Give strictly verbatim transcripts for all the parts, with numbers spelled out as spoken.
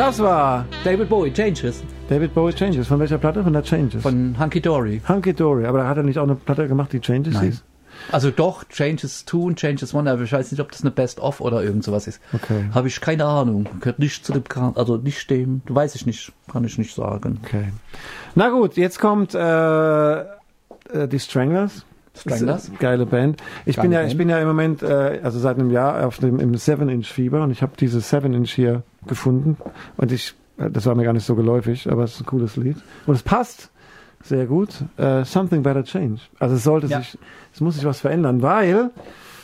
Das war David Bowie, Changes. David Bowie, Changes. Von welcher Platte? Von der Changes. Von Hunky Dory. Hunky Dory. Aber hat er nicht auch eine Platte gemacht, die Changes Nein. hieß? Also doch, Changes zwei und Changes one, aber ich weiß nicht, ob das eine Best-of oder irgend sowas ist. Okay. Habe ich keine Ahnung. Gehört nicht zu dem, also nicht dem, weiß ich nicht, kann ich nicht sagen. Okay. Na gut, jetzt kommt äh, äh, die Stranglers. Stranglers? Geile Band. Ich Geile bin ja, Band. ich bin ja im Moment, äh, also seit einem Jahr auf dem im seven inch Fieber und ich habe diese seven inch hier gefunden und ich, das war mir gar nicht so geläufig, aber es ist ein cooles Lied und es passt sehr gut. Uh, Something Better Change. Also es sollte Ja. sich, es muss sich was verändern, weil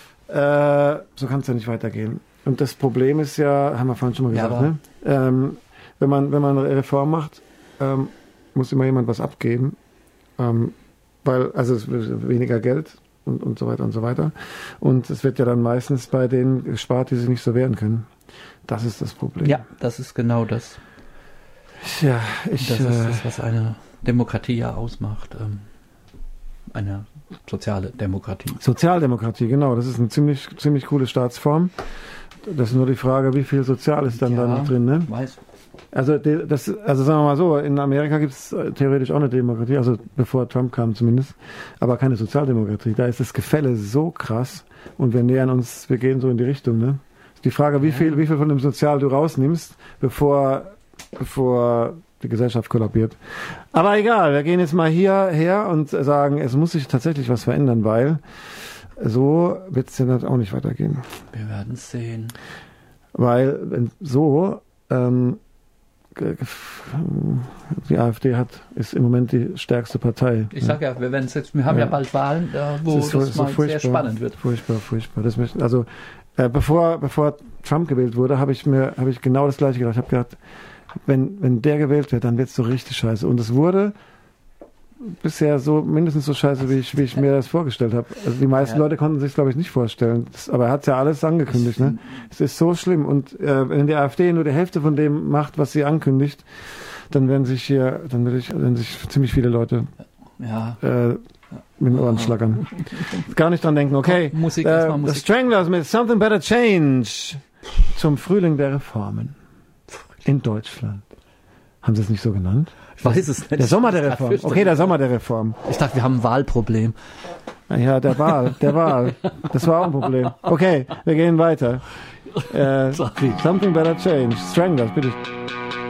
äh, so kann es ja nicht weitergehen. Und das Problem ist ja, haben wir vorhin schon mal Ja, gesagt, ne? ähm, wenn man wenn man eine Reform macht, ähm, muss immer jemand was abgeben, ähm, weil also es wird weniger Geld und und so weiter und so weiter. Und es wird ja dann meistens bei denen gespart, die sich nicht so wehren können. Das ist das Problem. Ja, das ist genau das. Ja, ich. Das ist äh, das, was eine Demokratie ja ausmacht. Ähm, eine soziale Demokratie. Sozialdemokratie, genau. Das ist eine ziemlich, ziemlich coole Staatsform. Das ist nur die Frage, wie viel Sozial ist dann Ja, da noch drin, ne? Weiß. Also, die- das, also sagen wir mal so, in Amerika gibt es theoretisch auch eine Demokratie, also bevor Trump kam zumindest, aber keine Sozialdemokratie. Da ist das Gefälle so krass und wir nähern uns, wir gehen so in die Richtung, ne? Die Frage, wie viel, wie viel von dem Sozial du rausnimmst, bevor, bevor die Gesellschaft kollabiert. Aber egal, wir gehen jetzt mal hierher und sagen, es muss sich tatsächlich was verändern, weil so wird es dann auch nicht weitergehen. Wir werden es sehen. Weil wenn so ähm, ge- ge- die AfD hat, ist im Moment die stärkste Partei. Ich sag ja, wir werden es jetzt, wir haben ja, Ja. bald Wahlen, da, wo Es das, ist so- so mal sehr spannend wird. Furchtbar, furchtbar. Das möchte, also äh, bevor bevor Trump gewählt wurde, habe ich mir habe ich genau das gleiche gedacht. Ich habe gedacht, wenn wenn der gewählt wird, dann wird es so richtig scheiße. Und es wurde bisher so mindestens so scheiße, wie ich wie ich mir das vorgestellt habe. Also die meisten Ja. Leute konnten sich glaube ich nicht vorstellen. Das, aber er hat ja alles angekündigt. Ne? Es ist so schlimm. Und äh, wenn die AfD nur die Hälfte von dem macht, was sie ankündigt, dann werden sich hier dann werden sich, werden sich ziemlich viele Leute Ja. äh, mit den Ohren schlackern. Gar nicht dran denken, okay. Musik, äh, erstmal The Musik. Stranglers mit Something Better Change zum Frühling der Reformen in Deutschland. Haben sie es nicht so genannt? Ich weiß es nicht. Der Sommer der Ich Reform. befürchte- Okay, der Sommer der Reform. Ich dachte, wir haben ein Wahlproblem. Ja, der Wahl, der Wahl. Das war auch ein Problem. Okay, wir gehen weiter. Äh, Sorry. Something Better Change. Stranglers, bitte.